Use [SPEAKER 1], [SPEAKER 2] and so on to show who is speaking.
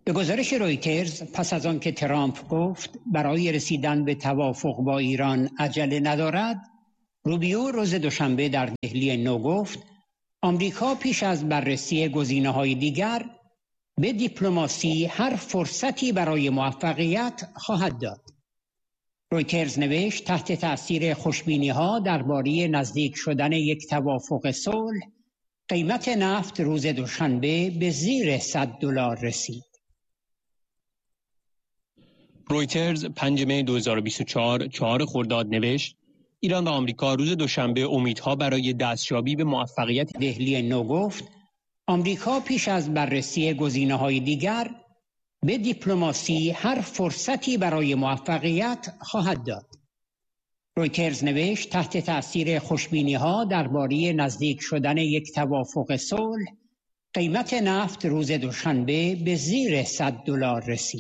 [SPEAKER 1] به گزارش رویترز پس از آنکه ترامپ گفت برای رسیدن به توافق با ایران عجله ندارد، روبیو روز دوشنبه در دهلی نو گفت آمریکا پیش از بررسی گزینه‌های دیگر به دیپلماسی هر فرصتی برای موفقیت خواهد داد. رویترز نوشت تحت تأثیر خوشبینی‌ها درباره نزدیک شدن یک توافق صلح، قیمت نفت روز دوشنبه به زیر $100 رسید.
[SPEAKER 2] رویترز 5 می 2024 4 خرداد نوشت ایران و آمریکا روز دوشنبه امیدها برای دستیابی به موفقیت
[SPEAKER 1] دهلی نو گفت آمریکا پیش از بررسی گزینه‌های دیگر به دیپلماسی هر فرصتی برای موفقیت خواهد داد. رویترز نوشت تحت تأثیر خوشبینی‌ها درباره نزدیک شدن یک توافق صلح، قیمت نفت روز دوشنبه به زیر $100 رسید.